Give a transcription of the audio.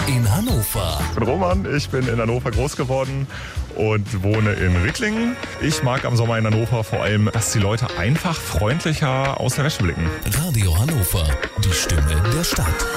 in Hannover. Ich bin Roman, ich bin in Hannover groß geworden und wohne in Ricklingen. Ich mag am Sommer in Hannover vor allem, dass die Leute einfach freundlicher aus der Wäsche blicken. Radio Hannover, die Stimme der Stadt.